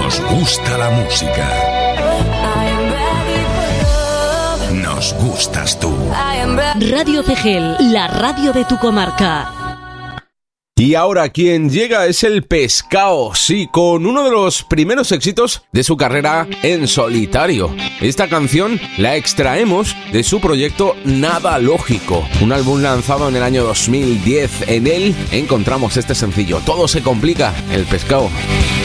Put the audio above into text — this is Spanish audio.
Nos gusta la música. Nos gustas tú. Radio Cegel, la radio de tu comarca. Y ahora quien llega es el Pescao, sí, con uno de los primeros éxitos de su carrera en solitario. Esta canción la extraemos de su proyecto Nada Lógico, un álbum lanzado en el año 2010. En él encontramos este sencillo, Todo se complica, el Pescao.